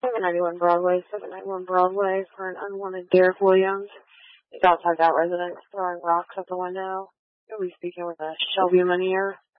791 Broadway, 791 Broadway for an unwanted Derek Williams. He's outside that residence throwing rocks at the window. You'll be speaking with a Shelby Lanier.